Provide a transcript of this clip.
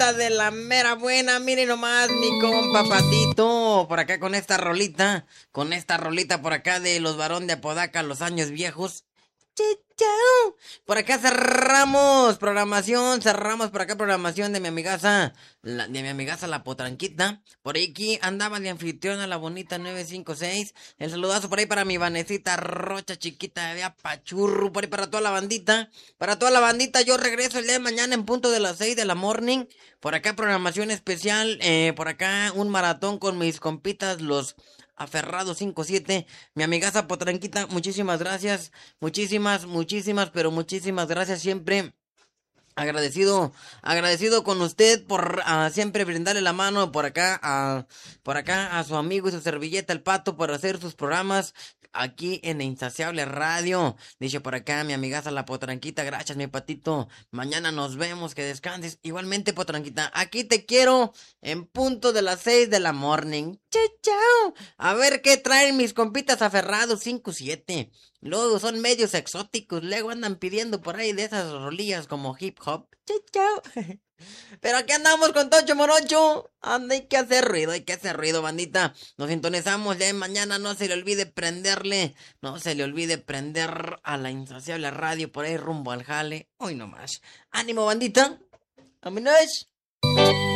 rolita de la mera buena, miren nomás mi compa Patito, por acá con esta rolita por acá de los varón de Apodaca, los años viejos. Chao. Por acá cerramos por acá programación de mi amigaza, la Potranquita. Por aquí andaba de anfitriona la bonita 956. El saludazo por ahí para mi Vanesita Rocha chiquita de Apachurro, por ahí para toda la bandita. Para toda la bandita, yo regreso el día de mañana en punto de las 6 de la morning. Por acá programación especial, por acá un maratón con mis compitas, los Aferrados 57. Mi amigaza Potranquita, muchísimas gracias. Pero muchísimas gracias siempre. Agradecido con usted por siempre brindarle la mano por acá a su amigo y su servilleta el Pato por hacer sus programas aquí en Insaciable Radio. Dice por acá mi amigaza la Potranquita, gracias mi Patito. Mañana nos vemos, que descanses. Igualmente Potranquita, aquí te quiero en punto de las 6 de la morning. Chao. A ver qué traen mis compitas aferrados 5-7. Luego son medios exóticos, luego andan pidiendo por ahí de esas rolillas como hip hop. Chao. Pero aquí andamos con Tocho Morocho. Anda, hay que hacer ruido, bandita. Nos sintonizamos ya mañana, no se le olvide prender a la Insaciable Radio por ahí rumbo al jale. Hoy nomás. Ánimo, bandita. Vámonos.